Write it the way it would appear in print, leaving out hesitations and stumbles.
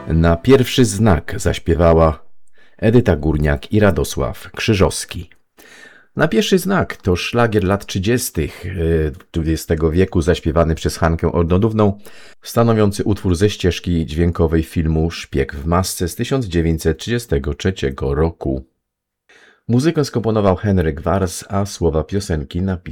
Na pierwszy znak zaśpiewała Edyta Górniak i Radosław Krzyżowski. Na pierwszy znak to szlagier lat 30. XX wieku zaśpiewany przez Hankę Odnodówną, stanowiący utwór ze ścieżki dźwiękowej filmu Szpieg w masce z 1933 roku. Muzykę skomponował Henryk Wars, a słowa piosenki napisał